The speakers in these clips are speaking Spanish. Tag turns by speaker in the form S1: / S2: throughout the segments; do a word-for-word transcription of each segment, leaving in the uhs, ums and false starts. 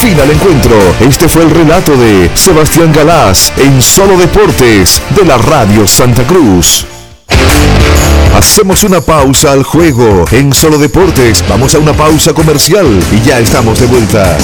S1: fin al encuentro. Este fue el relato de Sebastián Galás en Solo Deportes de la Radio Santa Cruz. Hacemos una pausa al juego en Solo Deportes. Vamos a una pausa comercial y ya estamos de vuelta.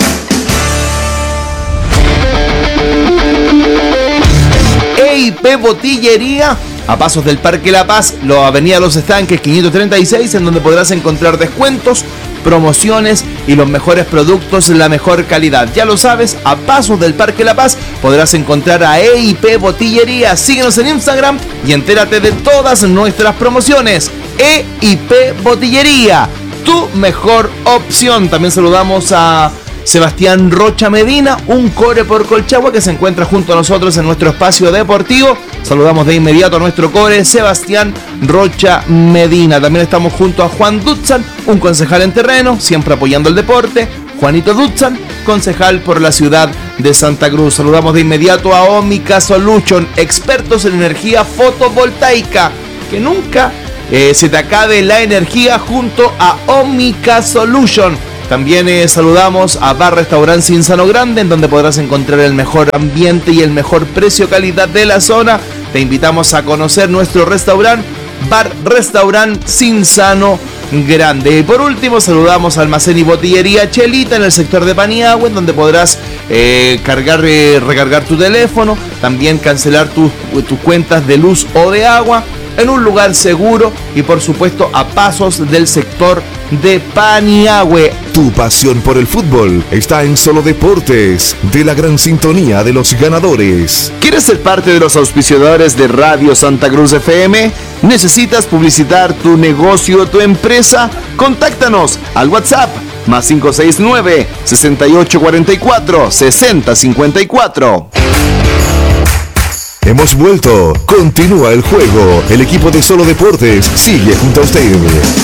S2: E I P Botillería, a pasos del Parque La Paz, la Avenida Los Estanques quinientos treinta y seis, en donde podrás encontrar descuentos, promociones y los mejores productos, la mejor calidad. Ya lo sabes, a pasos del Parque La Paz podrás encontrar a E I P Botillería. Síguenos en Instagram y entérate de todas nuestras promociones. E I P Botillería, tu mejor opción. También saludamos a Sebastián Rocha Medina, un core por Colchagua, que se encuentra junto a nosotros en nuestro espacio deportivo. Saludamos de inmediato a nuestro core, Sebastián Rocha Medina. También estamos junto a Juan Dutzan, un concejal en terreno, siempre apoyando el deporte. Juanito Dutzan, concejal por la ciudad de Santa Cruz. Saludamos de inmediato a Omica Solution, expertos en energía fotovoltaica. Que nunca eh, se te acabe la energía junto a Omica Solution. También eh, saludamos a Bar Restaurant Cinzano Grande, en donde podrás encontrar el mejor ambiente y el mejor precio-calidad de la zona. Te invitamos a conocer nuestro restaurante, Bar Restaurant Cinzano Grande. Y por último, saludamos a Almacén y Botillería Chelita en el sector de Paniagua, en donde podrás eh, cargar, eh, recargar tu teléfono, también cancelar tus tus cuentas de luz o de agua en un lugar seguro y por supuesto a pasos del sector de Paniagüe.
S1: Tu pasión por el fútbol está en Solo Deportes, de la gran sintonía de los ganadores.
S2: ¿Quieres ser parte de los auspiciadores de Radio Santa Cruz F M? ¿Necesitas publicitar tu negocio o tu empresa? Contáctanos al WhatsApp más cinco seis nueve, sesenta y ocho cuarenta y cuatro, sesenta cincuenta y cuatro.
S1: Hemos vuelto. Continúa el juego. El equipo de Solo Deportes sigue junto a usted.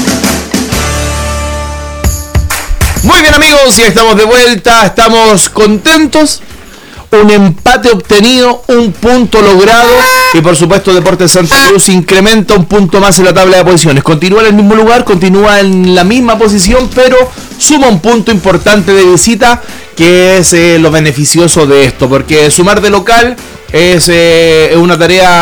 S2: Muy bien, amigos, ya estamos de vuelta. Estamos contentos. Un empate obtenido, un punto logrado. Y por supuesto Deportes Santa Cruz incrementa un punto más en la tabla de posiciones. Continúa en el mismo lugar, continúa en la misma posición, pero suma un punto importante de visita, que es eh, lo beneficioso de esto. Porque sumar de local es eh, una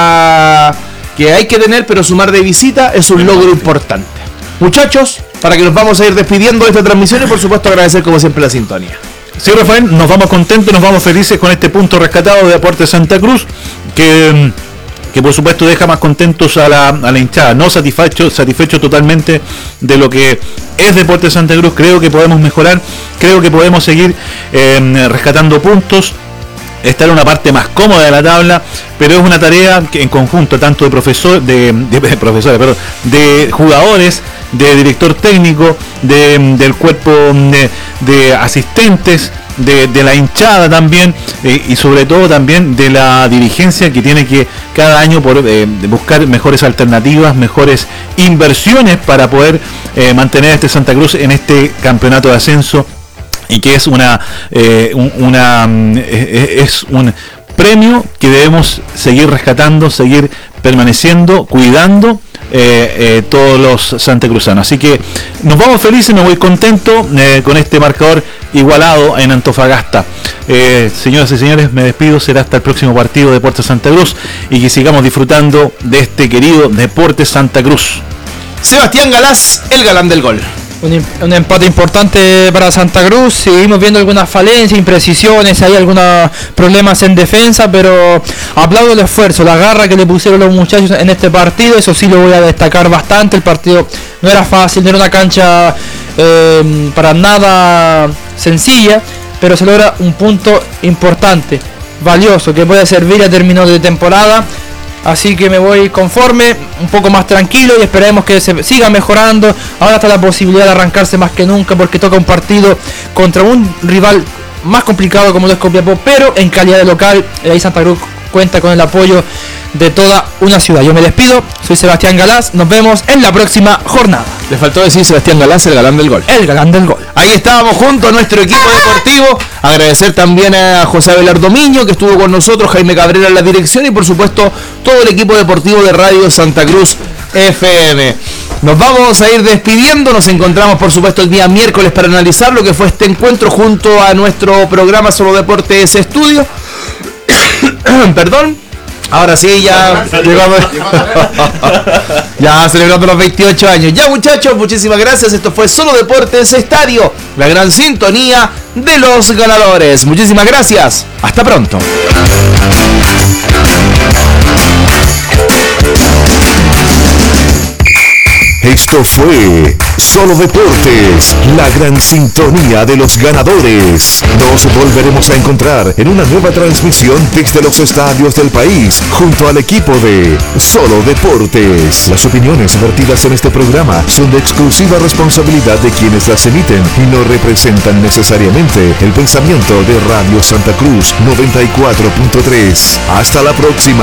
S2: tarea que hay que tener, pero sumar de visita es un logro importante. Muchachos, para que nos vamos a ir despidiendo de esta transmisión y por supuesto agradecer como siempre la sintonía.
S3: Sí, Rafael, nos vamos contentos, nos vamos felices con este punto rescatado de Deportes Santa Cruz, que, que por supuesto deja más contentos a la, a la hinchada, no satisfecho, satisfecho totalmente de lo que es Deportes Santa Cruz. Creo que podemos mejorar, creo que podemos seguir eh, rescatando puntos, estar en una parte más cómoda de la tabla, pero es una tarea que en conjunto tanto de profesor, de, de, de profesores, perdón, de jugadores, de director técnico, de, del cuerpo de, de asistentes, de, de la hinchada también, eh, y sobre todo también de la dirigencia, que tiene que cada año por, eh, buscar mejores alternativas, mejores inversiones para poder eh, mantener a este Santa Cruz en este campeonato de ascenso, y que es una, eh, una eh, es un premio que debemos seguir rescatando, seguir permaneciendo, cuidando eh, eh, todos los santacruzanos. Así que nos vamos felices, me voy contento eh, con este marcador igualado en Antofagasta. Eh, señoras y señores, me despido, será hasta el próximo partido de Deportes Santa Cruz y que sigamos disfrutando de este querido Deportes Santa Cruz.
S2: Sebastián Galás, el galán del gol.
S4: Un, un empate importante para Santa Cruz. Seguimos viendo algunas falencias, imprecisiones, hay algunos problemas en defensa, pero aplaudo el esfuerzo, la garra que le pusieron los muchachos en este partido. Eso sí lo voy a destacar bastante. El partido no era fácil, no era una cancha eh, para nada sencilla, pero se logra un punto importante, valioso, que puede servir a término de temporada. Así que me voy conforme, un poco más tranquilo, y esperemos que se siga mejorando. Ahora está la posibilidad de arrancarse más que nunca, porque toca un partido contra un rival más complicado como lo es Copiapó, pero en calidad de local. Ahí Santa Cruz cuenta con el apoyo de toda una ciudad. Yo me despido, soy Sebastián Galás, nos vemos en la próxima jornada.
S2: Le faltó decir Sebastián Galás, el galán del gol.
S4: El galán del gol.
S2: Ahí estábamos junto a nuestro equipo deportivo. Agradecer también a José Abelardo Miño, que estuvo con nosotros, Jaime Cabrera en la dirección, y por supuesto todo el equipo deportivo de Radio Santa Cruz F M. Nos vamos a ir despidiendo, nos encontramos por supuesto el día miércoles para analizar lo que fue este encuentro junto a nuestro programa Solo Deportes Estudio. Perdón. Ahora sí, ya llegamos. Ya celebrando los veintiocho años. Ya, muchachos, muchísimas gracias. Esto fue Solo Deportes Estadio, la gran sintonía de los ganadores. Muchísimas gracias. Hasta pronto.
S1: Esto fue Solo Deportes, la gran sintonía de los ganadores. Nos volveremos a encontrar en una nueva transmisión desde los estadios del país, junto al equipo de Solo Deportes. Las opiniones vertidas en este programa son de exclusiva responsabilidad de quienes las emiten y no representan necesariamente el pensamiento de Radio Santa Cruz noventa y cuatro punto tres. Hasta la próxima.